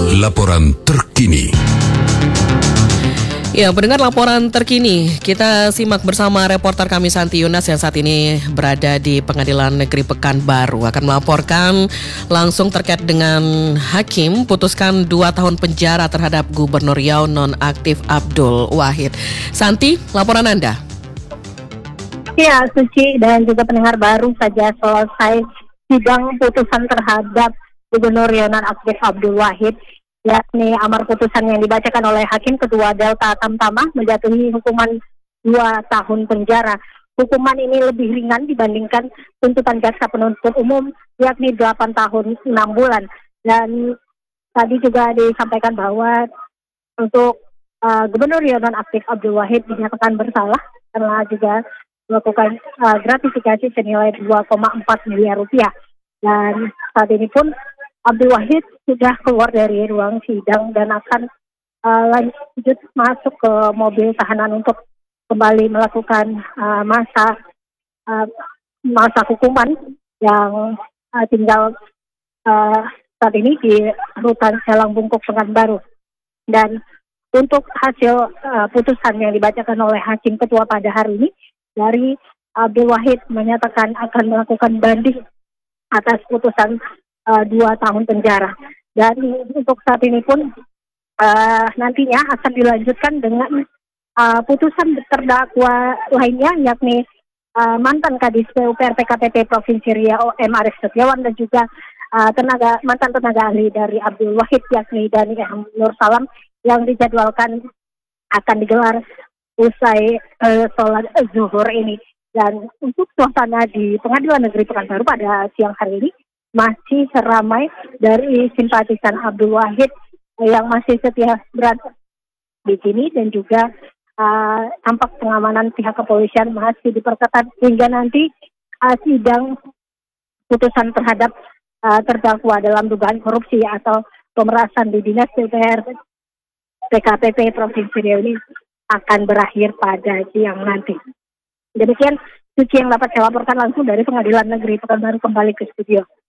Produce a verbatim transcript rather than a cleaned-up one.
Laporan terkini. Ya, pendengar laporan terkini, kita simak bersama reporter kami Santi Yunas yang saat ini berada di Pengadilan Negeri Pekanbaru akan melaporkan langsung terkait dengan hakim putuskan dua tahun penjara terhadap Gubernur Riau nonaktif Abdul Wahid. Santi, laporan Anda. Ya, Suci dan juga pendengar, baru saja selesai sidang putusan terhadap Gubernur Riau nonaktif Abdul Wahid, yakni amar putusan yang dibacakan oleh Hakim Ketua Delta Tamtama menjatuhi hukuman dua tahun penjara. Hukuman ini lebih ringan dibandingkan tuntutan jaksa penuntut umum, yakni delapan tahun enam bulan. Dan tadi juga disampaikan bahwa untuk uh, Gubernur Riau nonaktif Abdul Wahid dinyatakan bersalah karena juga melakukan uh, gratifikasi senilai dua koma empat miliar rupiah. Dan saat ini pun Abdul Wahid sudah keluar dari ruang sidang dan akan uh, lanjut masuk ke mobil tahanan untuk kembali melakukan uh, masa uh, masa hukuman yang uh, tinggal uh, saat ini di rutan Selang Bungkuk Pekanbaru. Dan untuk hasil uh, putusan yang dibacakan oleh Hakim Ketua pada hari ini, dari Abdul Wahid menyatakan akan melakukan banding atas putusan uh, dua tahun penjara. Dan untuk saat ini pun uh, nantinya akan dilanjutkan dengan uh, putusan terdakwa lainnya, yakni uh, mantan Kadis P U P R P K P P Provinsi Riau M. Arief Setiawan dan juga uh, tenaga mantan tenaga ahli dari Abdul Wahid, yakni Dani Nur Salam, yang dijadwalkan akan digelar usai uh, sholat zuhur ini. Dan untuk suasana di Pengadilan Negeri Pekanbaru pada siang hari ini masih ramai dari simpatisan Abdul Wahid yang masih setia berada di sini, dan juga uh, tampak pengamanan pihak kepolisian masih diperketat hingga nanti uh, sidang putusan terhadap uh, terdakwa dalam dugaan korupsi atau pemerasan di Dinas P P R P K P P Provinsi Riau ini akan berakhir pada siang nanti. Demikian Suci yang dapat saya laporkan langsung dari Pengadilan Negeri Pekanbaru, kembali ke studio.